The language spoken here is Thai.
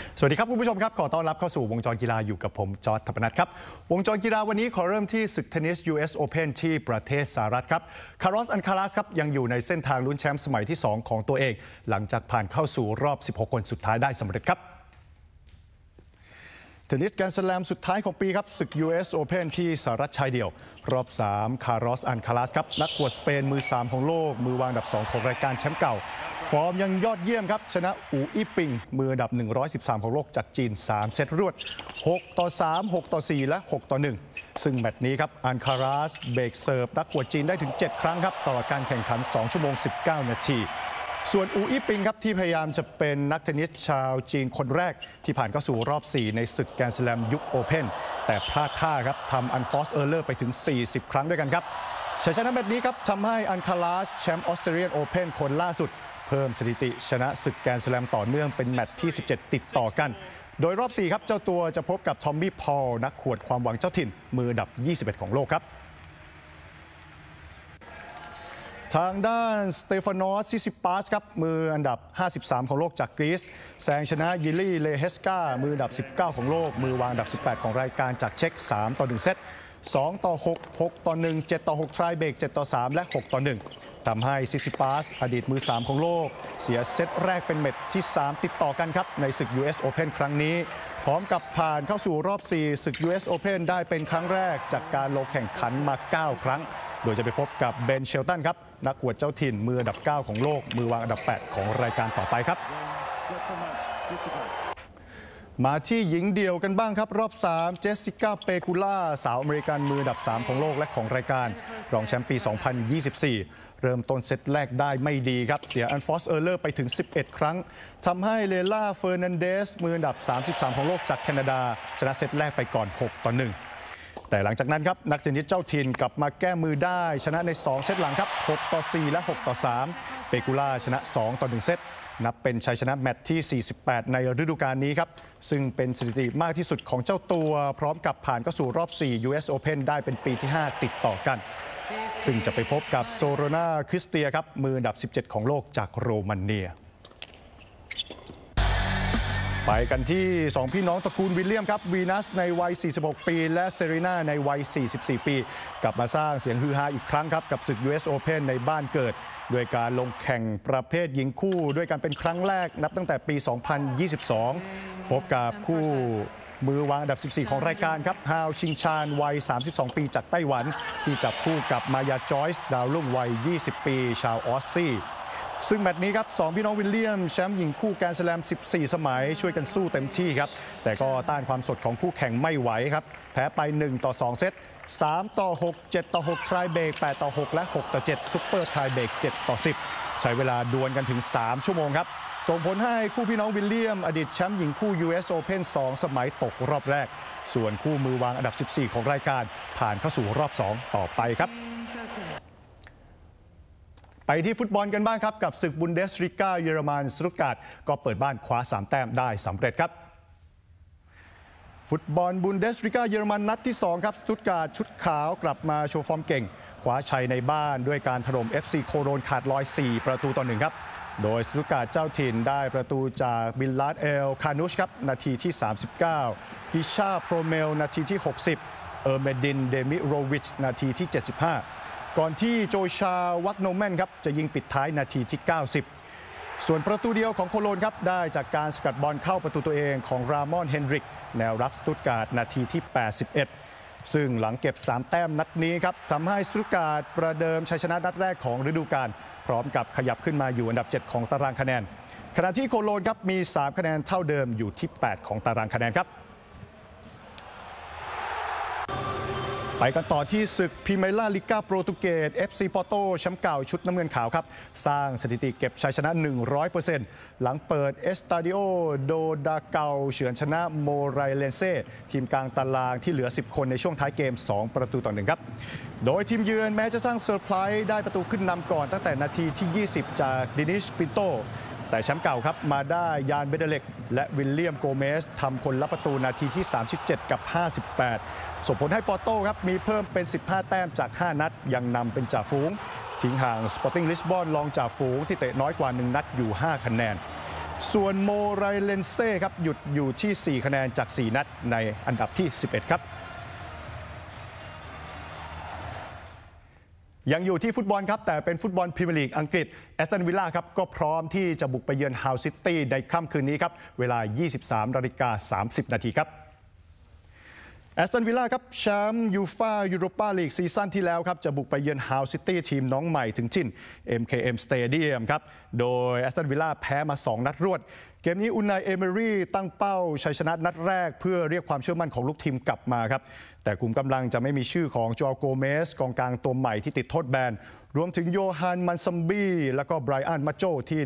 สวัสดีครับคุณผู้ชมครับขอต้อนรับเข้าสู่วงจรกีฬาอยู่กับผมจอร์จ ทัพพนัทครับวงจรกีฬาวันนี้ขอเริ่มที่ศึกเทนนิส US Open ที่ประเทศสหรัฐครับคาร์ลอส อัลคาราสครับยังอยู่ในเส้นทางลุ้นแชมป์สมัยที่2ของตัวเองหลังจากผ่านเข้าสู่รอบ16คนสุดท้ายได้สำเร็จครับเทนนิสแกรนด์สแลมสุดท้ายของปีครับศึก US Open ที่สหรัฐชายเดี่ยวรอบ3คาร์ลอส อัลคาราสครับนักขวดสเปนมือ3ของโลกมือวางอันดับ2ของรายการแชมป์เก่าฟอร์มยังยอดเยี่ยมครับชนะอูอี้ปิงมืออันดับ113ของโลกจากจีน3เซตรวด6-3 6-4 และ6-1ซึ่งแมตช์นี้ครับอัลคาราสเบรกเซิร์ฟนักขวดจีนได้ถึง7ครั้งครับตลอดการแข่งขัน2ชั่วโมง19นาทีส่วนอูอี้ปิงครับที่พยายามจะเป็นนักเทนนิสชาวจีนคนแรกที่ผ่านเข้าสู่รอบ4ในศึกแกรนด์สแลมยุคโอเพ่นแต่พลาดท่าครับทำอันฟอร์สเออร์เลอร์ไปถึง40ครั้งด้วยกันครับชัยชนะแมตช์นี้ครับทำให้อัลคาราสแชมป์ออสเตรเลียนโอเพ่นคนล่าสุดเพิ่มสถิติชนะศึกแกรนด์สแลมต่อเนื่องเป็นแมตช์ที่17ติดต่อกันโดยรอบ4ครับเจ้าตัวจะพบกับทอมมี่พอลนักขวดความหวังเจ้าถิ่นมืออันดับ21ของโลกครับทางด้านสเตฟานอส ซิซิปาสครับมืออันดับ53ของโลกจากกรีซแซงชนะยิลลี่ เลเฮสกามืออันดับ19ของโลกมือวางอันดับ18ของรายการจากเช็ก3-1เซต2-6 6-1 7-6ทรายเบรก7-3และ6-1ทำให้ซิซิปาสอดีตมือ3ของโลกเสียเซตแรกเป็นแมตช์ที่3ติดต่อกันครับในศึก US Open ครั้งนี้พร้อมกับผ่านเข้าสู่รอบ4ศึก US Open ได้เป็นครั้งแรกจากการลงแข่งขันมา9ครั้งโดยจะไปพบกับเบนเชลตันครับนักขวดเจ้าถิ่นมืออันดับ9ของโลกมือวางอันดับ8ของรายการต่อไปครับมาที่หญิงเดี่ยวกันบ้างครับรอบ3เจสสิก้า เปกูล่าสาวอเมริกันมืออันดับ3ของโลกและของรายการรองแชมป์ปี 2024 เริ่มต้นเซตแรกได้ไม่ดีครับเสียอันฟอร์สเออร์เลอร์ไปถึง11ครั้งทำให้เลล่า เฟอร์นันเดสมืออันดับ33ของโลกจากแคนาดาชนะเซตแรกไปก่อน6-1แต่หลังจากนั้นครับนักเทนนิสเจ้าถิ่นกลับมาแก้มือได้ชนะใน2เซตหลังครับ6-4และ6-3เปกูล่าชนะ2-1เซตนับเป็นชัยชนะแมตช์ที่48ในฤดูกาลนี้ครับซึ่งเป็นสถิติมากที่สุดของเจ้าตัวพร้อมกับผ่านเข้าสู่รอบ4 US Open ได้เป็นปีที่5ติดต่อกันซึ่งจะไปพบกับโซโรนา คริสเตียครับมืออันดับ17ของโลกจากโรมาเนียไปกันที่2พี่น้องตระกูลวิลเลียมครับวีนัสในวัย46ปีและเซรีนาในวัย44ปีกลับมาสร้างเสียงฮือฮาอีกครั้งครับกับศึก US Open ในบ้านเกิดด้วยการลงแข่งประเภทหญิงคู่ด้วยกันเป็นครั้งแรกนับตั้งแต่ปี 2022 พบกับคู่มือวางอันดับ14ของรายการครับฮาวชิงชานวัย32ปีจากไต้หวันที่จับคู่กับมายาจอยส์ดาวรุ่งวัย20ปีชาวออสซี่ซึ่งแมตช์นี้ครับ2พี่น้องวิลเลียมแชมป์หญิงคู่แกรนด์สแลม14สมัยช่วยกันสู้เต็มที่ครับแต่ก็ต้านความสดของคู่แข่งไม่ไหวครับแพ้ไป1-2เซต3-6 7-6ทรายเบรก8-6และ6-7ซุปเปอร์ทรายเบรก7-10ใช้เวลาดวลกันถึง3ชั่วโมงครับส่งผลให้คู่พี่น้องวิลเลียมอดีตแชมป์หญิงคู่ US Open 2สมัยตกรอบแรกส่วนคู่มือวางอันดับ14ของรายการผ่านเข้าสู่รอบ2ต่อไปครับไปที่ฟุตบอลกันบ้างครับกับศึกบุนเดสลิก้าเยอรมันสตุตการ์ดก็เปิดบ้านคว้า3แต้มได้สำเร็จครับฟุตบอลบุนเดสลิก้าเยอรมันนัดที่2ครับสตุตการ์ดชุดขาวกลับมาโชว์ฟอร์มเก่งคว้าชัยในบ้านด้วยการถล่ม FC โคโลนขาดลอย4-1ครับโดยสตุตการ์ดเจ้าถิ่นได้ประตูจากบิลลาร์ด เอล คานุชครับนาทีที่39กิชา โพรเมลนาทีที่60เออร์เมดิน เดมิโรวิชนาทีที่75ก่อนที่โจชา วักโนแมนครับจะยิงปิดท้ายนาทีที่90ส่วนประตูเดียวของโคโลนครับได้จากการสกัดบอลเข้าประตูตัวเองของรามอน เฮนดริกแนวรับสตุตการ์ดนาทีที่81ซึ่งหลังเก็บ3แต้มนัดนี้ครับทำให้สตุตการ์ดประเดิมชัยชนะนัดแรกของฤดูกาลพร้อมกับขยับขึ้นมาอยู่อันดับ7ของตารางคะแนนขณะที่โคโลนครับมี3คะแนนเท่าเดิมอยู่ที่8ของตารางคะแนนครับไปกันต่อที่ศึกพรีเมียร์ลีกาโปรตุเกส FC ปอร์โตแชมป์เก่าชุดน้ำเงินขาวครับสร้างสถิติเก็บชัยชนะ 100% หลังเปิดเอสตาดิโอโดดาเกาเฉือนชนะโมไรเลนเซ่ทีมกลางตารางที่เหลือ10คนในช่วงท้ายเกม2-1ครับโดยทีมเยือนแม้จะสร้างเซอร์ไพรส์ได้ประตูขึ้นนำก่อนตั้งแต่นาทีที่20จากดินิช ปินโตแต่แชมป์เก่าครับมาได้ยานเบเดเล็กและวิลเลียม โกเมสทำคนละประตูนาทีที่37กับ58ส่งผลให้ปอร์โต้ครับมีเพิ่มเป็น15แต้มจาก5นัดยังนำเป็นจ่าฝูงทิ้งห่างสปอร์ติ้งลิสบอนรองจ่าฝูงที่เตะน้อยกว่า1นัดอยู่5คะแนนส่วนโมไรเลนเซ่ครับหยุดอยู่ที่4คะแนนจาก4นัดในอันดับที่11ครับยังอยู่ที่ฟุตบอลครับแต่เป็นฟุตบอลพรีเมียร์ลีกอังกฤษแอสตันวิลล่าครับก็พร้อมที่จะบุกไปเยือนฮาวซิตี้ในค่ำคืนนี้ครับเวลา 23:30 นาทีครับแอสตันวิลล่าครับแชมป์ยูฟ่ายูโรปาลีกซีซั่นที่แล้วครับจะบุกไปเยือนฮาวซิตี้ทีมน้องใหม่ถึงถิ่น MKM Stadium ครับโดยแอสตันวิลล่าแพ้มา2นัดรวดเกมนี้อุนายเอเมรี่ตั้งเป้าชัยชนะนัดแรกเพื่อเรียกความเชื่อมั่นของลูกทีมกลับมาครับแต่กลุ่มกำลังจะไม่มีชื่อของโจโกเมสกองกลางตัวใหม่ที่ติดโทษแบนรวมถึงโยฮันมันซัมบี้และก็ไบรอันมาโจที่